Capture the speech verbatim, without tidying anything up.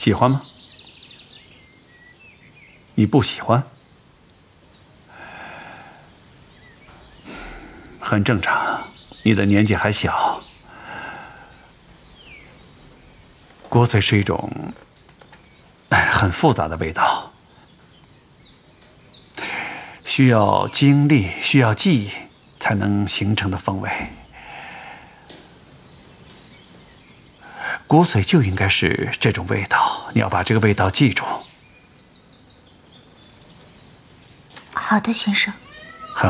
喜欢吗？你不喜欢？很正常，你的年纪还小。骨髓是一种哎很复杂的味道，需要经历、需要记忆才能形成的风味。骨髓就应该是这种味道，你要把这个味道记住。 好的，先生。